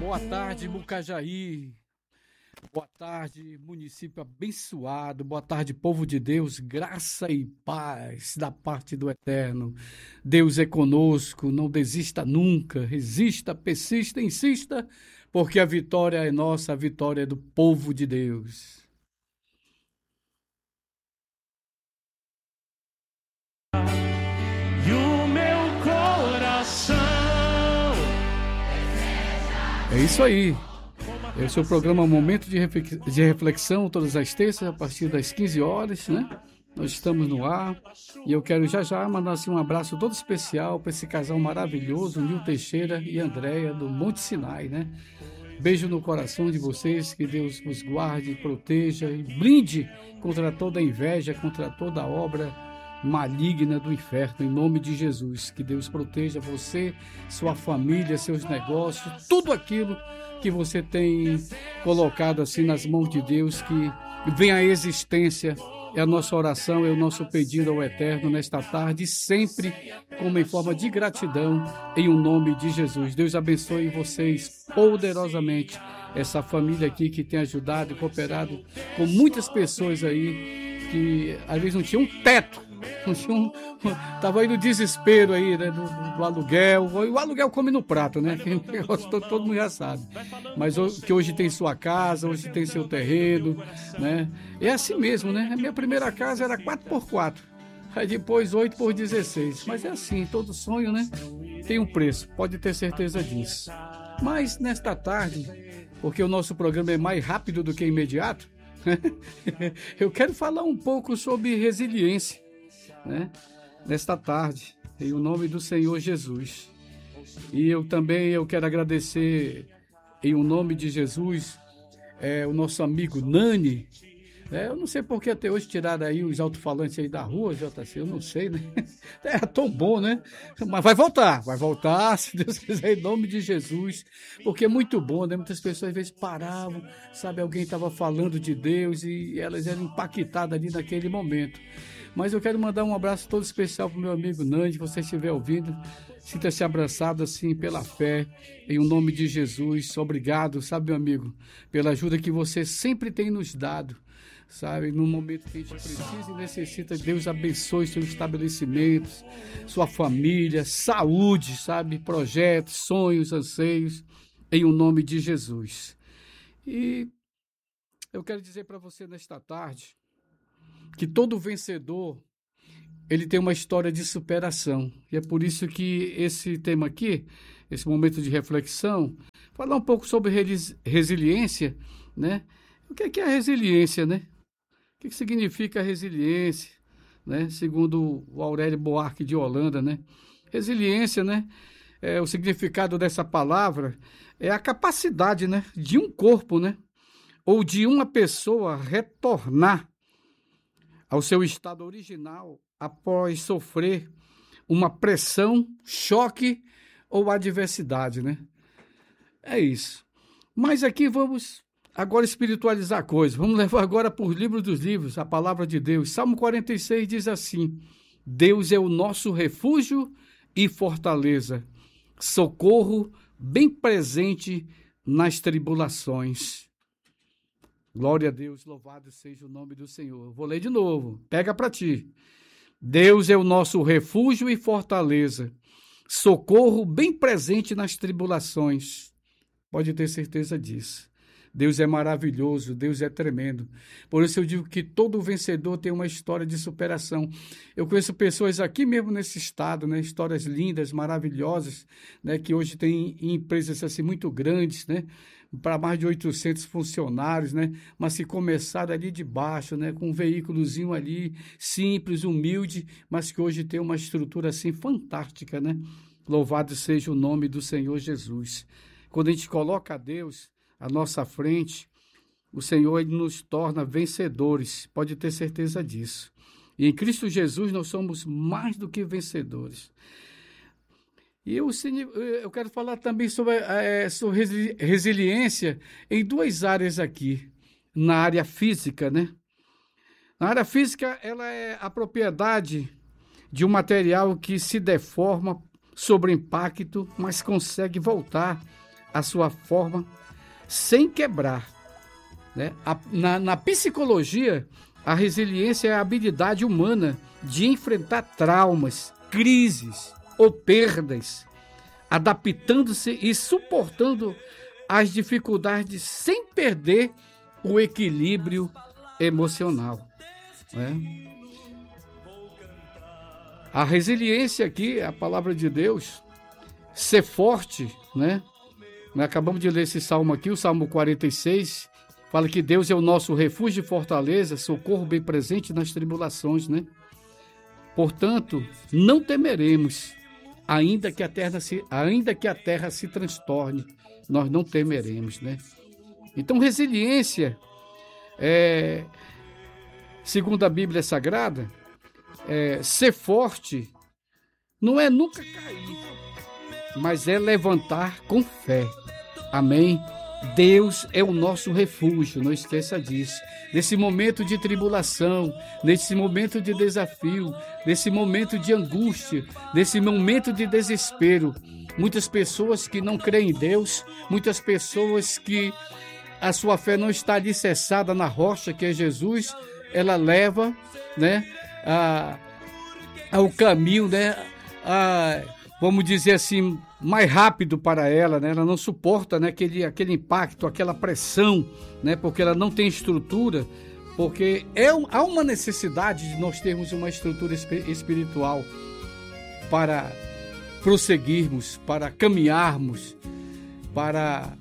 Boa tarde, Mucajaí. Boa tarde, município abençoado. Boa tarde, povo de Deus. Graça e paz da parte do Eterno. Deus é conosco. Não desista nunca. Resista, persista, insista, porque a vitória é nossa, a vitória é do povo de Deus. E o meu coração. É isso aí. Esse é o programa Momento de Reflexão, todas as terças, a partir das 15 horas, né? Nós estamos no ar e eu quero já mandar assim, um abraço todo especial para esse casal maravilhoso, Nil Teixeira e Andréia, do Monte Sinai, né? Beijo no coração de vocês, que Deus vos guarde, proteja e blinde contra toda inveja, contra toda obra maligna do inferno, em nome de Jesus. Que Deus proteja você, sua família, seus negócios, tudo aquilo que você tem colocado assim nas mãos de Deus, que venha à existência. É a nossa oração, é o nosso pedido ao Eterno nesta tarde, sempre como em forma de gratidão, em o nome de Jesus. Deus abençoe vocês poderosamente, essa família aqui que tem ajudado e cooperado com muitas pessoas aí que às vezes não tinham um teto, tava aí no desespero aí, né, do aluguel. O aluguel come no prato, né? Todo mundo já sabe. Mas que hoje tem sua casa, hoje tem seu terreno, né? É assim mesmo, né? A minha primeira casa era 4x4, aí depois 8x16. Mas é assim, todo sonho, né, tem um preço, pode ter certeza disso. Mas nesta tarde, porque o nosso programa é mais rápido do que imediato, eu quero falar um pouco sobre resiliência, né? Nesta tarde, em o nome do Senhor Jesus. E eu quero agradecer em o nome de Jesus o nosso amigo Nani. Eu não sei porque até hoje tiraram aí os alto-falantes aí da rua, JC, eu não sei, né? É tão bom, né? Mas vai voltar, se Deus quiser, em nome de Jesus, porque é muito bom, né? Muitas pessoas às vezes paravam, sabe, alguém estava falando de Deus e elas eram impactadas ali naquele momento. Mas eu quero mandar um abraço todo especial para o meu amigo Nandi, se você estiver ouvindo, sinta-se abraçado assim pela fé, em o nome de Jesus. Obrigado, sabe, meu amigo, pela ajuda que você sempre tem nos dado, sabe, no momento que a gente precisa e necessita. Deus abençoe seus estabelecimentos, sua família, saúde, sabe, projetos, sonhos, anseios, em o nome de Jesus. E eu quero dizer para você nesta tarde que todo vencedor, ele tem uma história de superação. E é por isso que esse tema aqui, esse momento de reflexão, falar um pouco sobre resiliência, né? O que é a resiliência, né? O que significa a resiliência, né? Segundo o Aurélio Buarque de Holanda, né? Resiliência, né? O significado dessa palavra é a capacidade, né, de um corpo, né, ou de uma pessoa retornar ao seu estado original após sofrer uma pressão, choque ou adversidade, né? É isso. Mas aqui vamos agora espiritualizar a coisa. Vamos levar agora por livro dos livros, a palavra de Deus. Salmo 46 diz assim: Deus é o nosso refúgio e fortaleza, socorro bem presente nas tribulações. Glória a Deus, louvado seja o nome do Senhor. Vou ler de novo, pega para ti. Deus é o nosso refúgio e fortaleza, socorro bem presente nas tribulações. Pode ter certeza disso. Deus é maravilhoso, Deus é tremendo. Por isso eu digo que todo vencedor tem uma história de superação. Eu conheço pessoas aqui mesmo nesse estado, né? Histórias lindas, maravilhosas, né? Que hoje tem empresas assim muito grandes, né? Para mais de 800 funcionários, né? Mas que começaram ali de baixo, né? Com um veículozinho ali, simples, humilde, mas que hoje tem uma estrutura assim fantástica, né? Louvado seja o nome do Senhor Jesus. Quando a gente coloca a Deus à nossa frente, o Senhor ele nos torna vencedores, pode ter certeza disso. E em Cristo Jesus nós somos mais do que vencedores. E eu quero falar também sobre resiliência em duas áreas aqui. Na área física, né? Na área física, ela é a propriedade de um material que se deforma sobre impacto, mas consegue voltar a sua forma sem quebrar, né? Na psicologia, a resiliência é a habilidade humana de enfrentar traumas, crises ou perdas, adaptando-se e suportando as dificuldades sem perder o equilíbrio emocional, né? A resiliência aqui, a palavra de Deus, ser forte, né? Nós acabamos de ler esse salmo aqui, o Salmo 46, fala que Deus é o nosso refúgio e fortaleza, socorro bem presente nas tribulações, né? Portanto, não temeremos, ainda que a terra se transtorne, nós não temeremos, né? Então, resiliência, segundo a Bíblia Sagrada, ser forte não é nunca cair, mas é levantar com fé. Amém? Deus é o nosso refúgio, não esqueça disso. Nesse momento de tribulação, nesse momento de desafio, nesse momento de angústia, nesse momento de desespero, muitas pessoas que não creem em Deus, muitas pessoas que a sua fé não está alicerçada na rocha que é Jesus, ela leva, né, ao caminho, né, vamos dizer assim, mais rápido para ela, né? Ela não suporta, né, aquele impacto, aquela pressão, né, porque ela não tem estrutura, porque há uma necessidade de nós termos uma estrutura espiritual para prosseguirmos, para caminharmos, para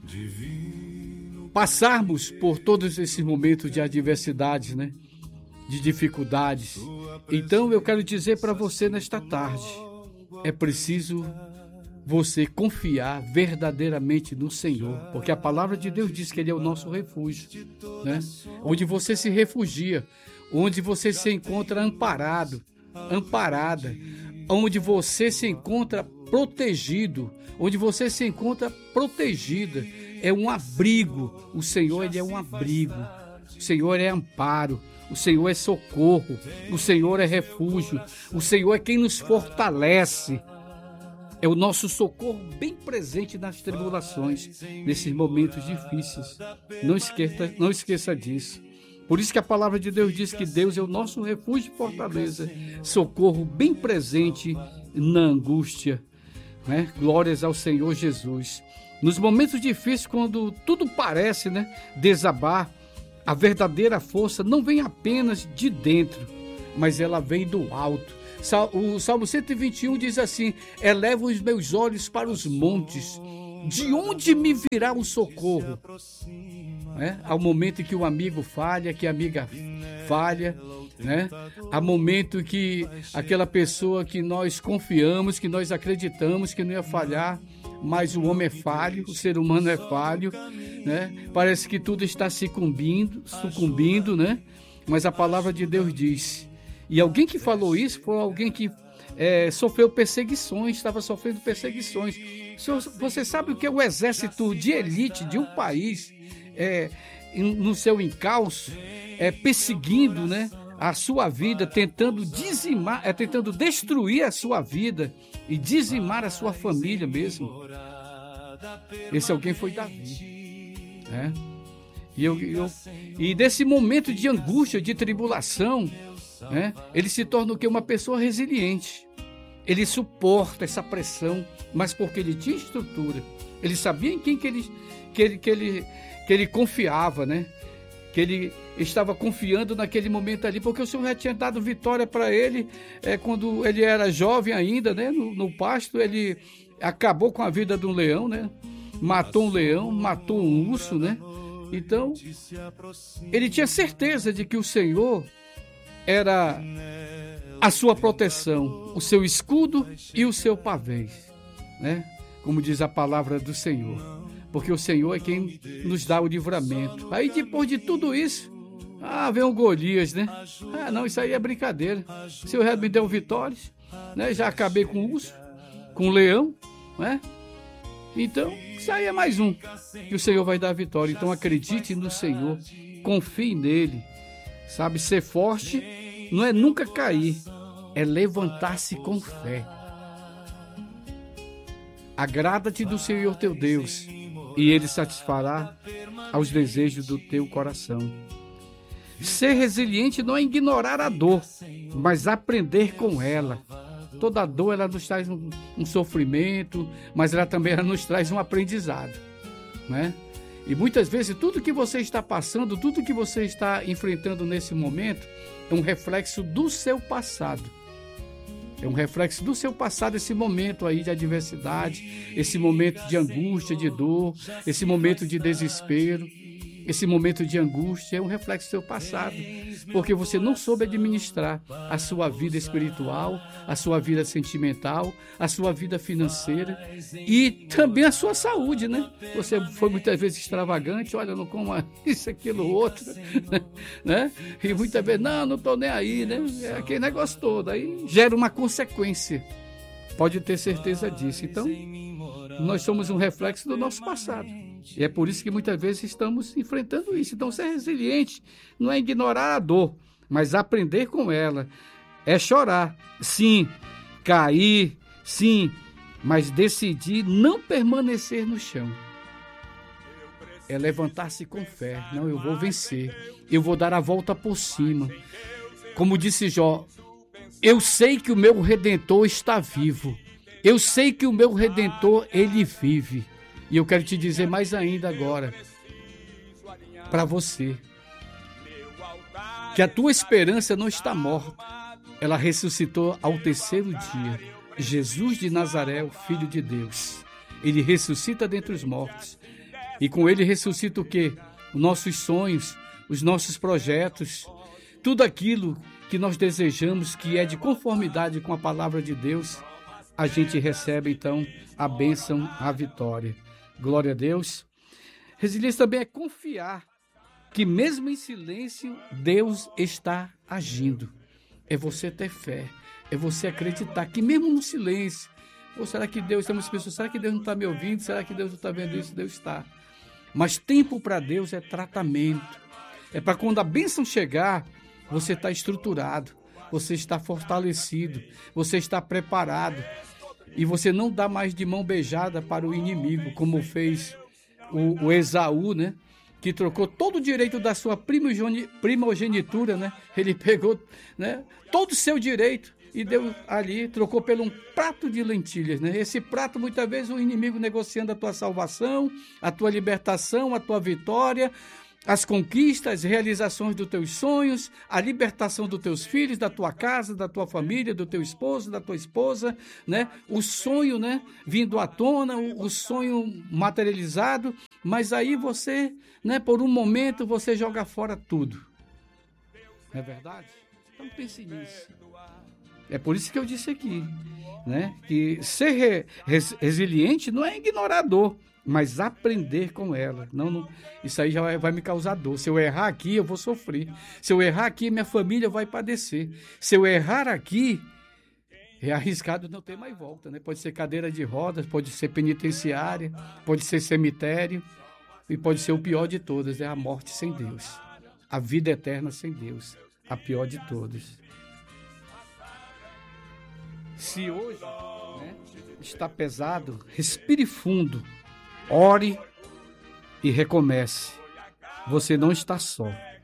passarmos por todos esses momentos de adversidades, né, de dificuldades. Então eu quero dizer para você nesta tarde, é preciso você confiar verdadeiramente no Senhor, porque a palavra de Deus diz que Ele é o nosso refúgio, né? Onde você se refugia, onde você se encontra amparado, amparada, onde você se encontra protegido, onde você se encontra protegida, é um abrigo. O Senhor, Ele é um abrigo, o Senhor é amparo, o Senhor é socorro, o Senhor é refúgio, o Senhor é quem nos fortalece. É o nosso socorro bem presente nas tribulações, nesses momentos difíceis. Não esqueça disso. Por isso que a palavra de Deus diz que Deus é o nosso refúgio e fortaleza, socorro bem presente na angústia, né? Glórias ao Senhor Jesus. Nos momentos difíceis, quando tudo parece, né, desabar, a verdadeira força não vem apenas de dentro, mas ela vem do alto. O Salmo 121 diz assim: eleva os meus olhos para os montes, de onde me virá o socorro? Há um momento em que o amigo falha, que a amiga falha, né? Há momento que aquela pessoa que nós confiamos, que nós acreditamos que não ia falhar, mas o homem é falho, o ser humano é falho, né? Parece que tudo está sucumbindo, né? Mas a palavra de Deus diz. E alguém que falou isso foi alguém que sofreu perseguições, estava sofrendo perseguições. Você sabe o que é o exército de elite de um país no seu encalço, perseguindo, né, a sua vida, tentando dizimar, tentando destruir a sua vida e dizimar a sua família mesmo. Esse alguém foi Davi, né? E desse momento de angústia, de tribulação, né, ele se torna o quê? Uma pessoa resiliente. Ele suporta essa pressão, mas porque ele tinha estrutura. Ele sabia em quem que ele confiava, né? Que ele estava confiando naquele momento ali, porque o Senhor já tinha dado vitória para ele quando ele era jovem ainda, né? No pasto, ele acabou com a vida de um leão, né? Matou um leão, matou um urso, né? Então, ele tinha certeza de que o Senhor era a sua proteção, o seu escudo e o seu pavês, né? Como diz a palavra do Senhor, porque o Senhor é quem nos dá o livramento. Aí depois de tudo isso, vem o Golias, né? Não, isso aí é brincadeira. O Senhor já me deu vitórias, né? Já acabei com o urso, com o leão, né? Então, isso aí é mais um que o Senhor vai dar a vitória. Então acredite no Senhor, confie nele, sabe? Ser forte não é nunca cair, é levantar-se com fé. Agrada-te do Senhor teu Deus e Ele satisfará aos desejos do teu coração. Ser resiliente não é ignorar a dor, mas aprender com ela. Toda dor, ela nos traz um sofrimento, mas ela também nos traz um aprendizado, né? E muitas vezes tudo que você está passando, tudo que você está enfrentando nesse momento é um reflexo do seu passado. É um reflexo do seu passado, esse momento aí de adversidade, esse momento de angústia, de dor, esse momento de desespero, esse momento de angústia é um reflexo do seu passado, porque você não soube administrar a sua vida espiritual, a sua vida sentimental, a sua vida financeira e também a sua saúde, né? Você foi muitas vezes extravagante, olha, não como isso, aquilo, outro, né? E muitas vezes, não estou nem aí, né? É aquele negócio todo, aí gera uma consequência, pode ter certeza disso. Então, nós somos um reflexo do nosso passado. E é por isso que muitas vezes estamos enfrentando isso. Então, ser resiliente não é ignorar a dor, mas aprender com ela. É chorar, sim, cair, sim, mas decidir não permanecer no chão. É levantar-se com fé. Não, eu vou vencer. Eu vou dar a volta por cima. Como disse Jó, eu sei que o meu Redentor está vivo. Eu sei que o meu Redentor, ele vive. E eu quero te dizer mais ainda agora, para você, que a tua esperança não está morta, ela ressuscitou ao terceiro dia. Jesus de Nazaré, o Filho de Deus, ele ressuscita dentre os mortos. E com ele ressuscita o quê? Os nossos sonhos, os nossos projetos, tudo aquilo que nós desejamos, que é de conformidade com a palavra de Deus, a gente recebe então a bênção, a vitória. Glória a Deus. Resiliência também é confiar que mesmo em silêncio, Deus está agindo. É você ter fé, é você acreditar que mesmo no silêncio, ou será que Deus, temos pessoas, será que Deus não está me ouvindo? Será que Deus não está vendo isso? Deus está. Mas tempo para Deus é tratamento. É para quando a bênção chegar, você está estruturado, você está fortalecido, você está preparado. E você não dá mais de mão beijada para o inimigo, como fez o Esaú, né? Que trocou todo o direito da sua primogenitura, né? Ele pegou, né, todo o seu direito e deu ali, trocou por um prato de lentilhas, né? Esse prato, muitas vezes, o inimigo negociando a tua salvação, a tua libertação, a tua vitória, as conquistas, as realizações dos teus sonhos, a libertação dos teus filhos, da tua casa, da tua família, do teu esposo, da tua esposa, né? O sonho, né, vindo à tona, o sonho materializado, mas aí você, né, por um momento, você joga fora tudo. Não é verdade? Então pense nisso. É por isso que eu disse aqui, né, que ser resiliente não é ignorar a dor, mas aprender com ela. Não, isso aí já vai me causar dor. Se eu errar aqui, eu vou sofrer. Se eu errar aqui, minha família vai padecer. Se eu errar aqui, é arriscado não ter mais volta, né? Pode ser cadeira de rodas, pode ser penitenciária, pode ser cemitério e pode ser o pior de todas, é a morte sem Deus. A vida eterna sem Deus, a pior de todas. Se hoje, né, está pesado, respire fundo. Ore e recomece. Você não está só.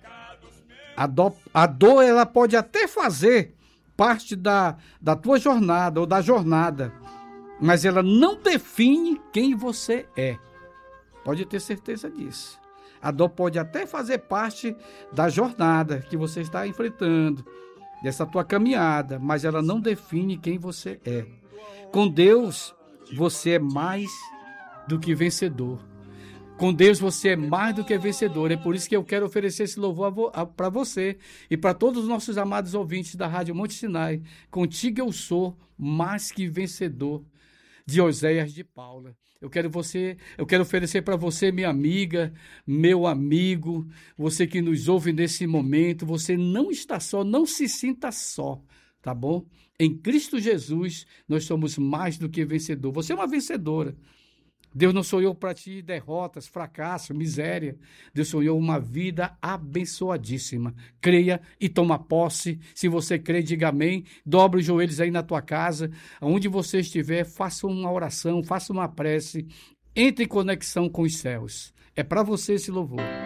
A dor ela pode até fazer parte da tua jornada ou da jornada, mas ela não define quem você é. Pode ter certeza disso. A dor pode até fazer parte da jornada que você está enfrentando, dessa tua caminhada, mas ela não define quem você é. Com Deus, você é mais do que vencedor. Com Deus você é mais do que vencedor. É por isso que eu quero oferecer esse louvor para você e para todos os nossos amados ouvintes da Rádio Monte Sinai. Contigo eu sou mais que vencedor, de Oséias de Paula. Eu quero oferecer para você, minha amiga, meu amigo, você que nos ouve nesse momento, você não está só, não se sinta só, tá bom? Em Cristo Jesus, nós somos mais do que vencedor. Você é uma vencedora. Deus não sonhou para ti derrotas, fracasso, miséria. Deus sonhou uma vida abençoadíssima. Creia e toma posse. Se você crê, diga amém. Dobre os joelhos aí na tua casa. Onde você estiver, faça uma oração, faça uma prece. Entre em conexão com os céus. É para você esse louvor.